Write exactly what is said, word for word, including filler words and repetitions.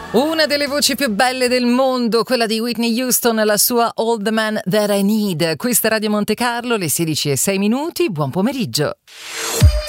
Una delle voci più belle del mondo, quella di Whitney Houston, la sua All the Man That I Need. Questa è Radio Monte Carlo, le sedici e sei minuti, buon pomeriggio.